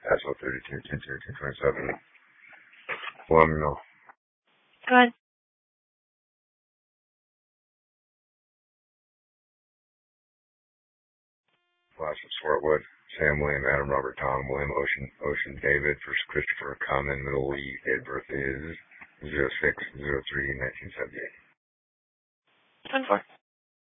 Asshole 32, 10, 27. Well, let me know. Go ahead. Flash of Swartwood, Sam, William, Adam, Robert, Tom, William, Ocean, David, First Christopher, Common, Middle Lee, date of birth is 06/03/1978. 24.